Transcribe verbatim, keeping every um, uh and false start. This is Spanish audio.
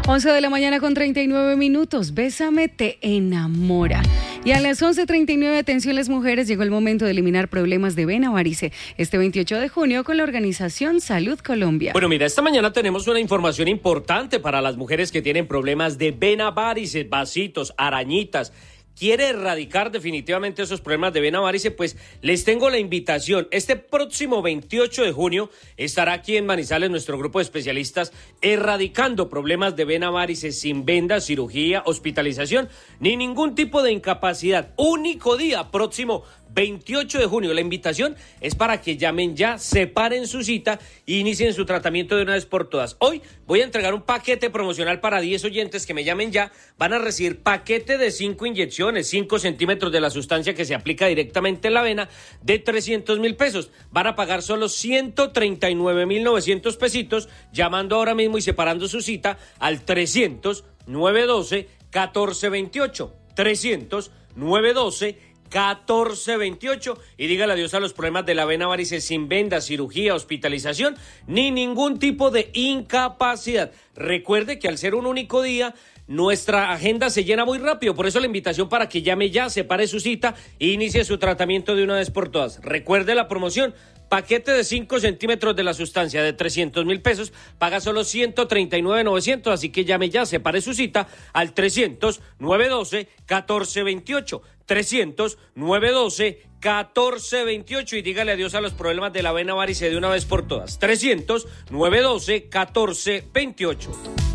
once de la mañana con treinta y nueve minutos. Bésame te enamora. Y a las once treinta y nueve, atención las mujeres, llegó el momento de eliminar problemas de vena varice este veintiocho de junio con la organización Salud Colombia. Bueno, mira, esta mañana tenemos una información importante para las mujeres que tienen problemas de vena varice, vasitos, arañitas. ¿Quiere erradicar definitivamente esos problemas de vena varice? Pues les tengo la invitación. Este próximo veintiocho de junio estará aquí en Manizales nuestro grupo de especialistas erradicando problemas de vena varice sin venda, cirugía, hospitalización, ni ningún tipo de incapacidad. Único día, próximo veintiocho de junio. La invitación es para que llamen ya, separen su cita e inicien su tratamiento de una vez por todas. Hoy voy a entregar un paquete promocional para diez oyentes que me llamen ya. Van a recibir paquete de cinco inyecciones, cinco centímetros de la sustancia que se aplica directamente en la vena de trescientos mil pesos. Van a pagar solo ciento treinta y nueve mil novecientos pesitos llamando ahora mismo y separando su cita al trescientos, nueve doce, catorce veintiocho. trescientos, nueve doce, catorce veintiocho y dígale adiós a los problemas de la vena varice sin venda, cirugía, hospitalización, ni ningún tipo de incapacidad. Recuerde que al ser un único día, nuestra agenda se llena muy rápido, por eso la invitación para que llame ya, separe su cita e inicie su tratamiento de una vez por todas. Recuerde la promoción. Paquete de cinco centímetros de la sustancia de trescientos mil pesos, paga solo ciento treinta y nueve mil novecientos, así que llame ya, separe su cita al trescientos, nueve doce, catorce veintiocho, trescientos, nueve doce, catorce veintiocho y dígale adiós a los problemas de la vena varice de una vez por todas. trescientos, nueve doce, catorce veintiocho.